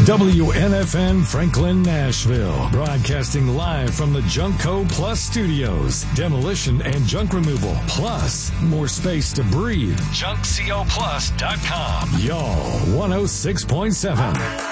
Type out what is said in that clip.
WNFN Franklin, Nashville. Broadcasting live from the Junkco Plus Studios. Demolition and junk removal. Plus, more space to breathe. JunkCoPlus.com. Y'all 106.7.